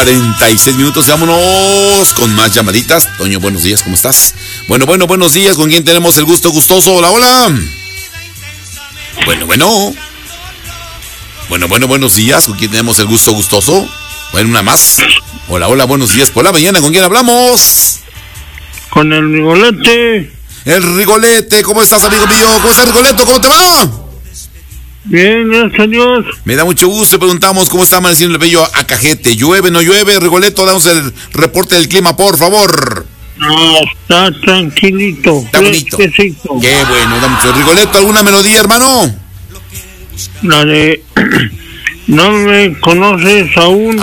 46 minutos. Vámonos con más llamaditas. Toño, buenos días, ¿cómo estás? Bueno, buenos días. ¿Con quién tenemos el gusto gustoso? Hola, hola. Bueno, buenos días. ¿Con quién tenemos el gusto gustoso? Bueno, una más. Hola, buenos días. Por la mañana, ¿con quién hablamos? Con el Rigolete. El Rigolete, ¿cómo estás, amigo mío? ¿Cómo estás, Rigoleto? ¿Cómo te va? Bien, gracias a Dios. Me da mucho gusto. Preguntamos cómo está amaneciendo el bello Acajete. ¿Llueve, no llueve? Rigoleto, damos el reporte del clima, por favor. No, está tranquilito. Está bonito. Fresquecito. Qué bueno, da mucho. Rigoleto, ¿alguna melodía, hermano? La de... ¿No me conoces aún?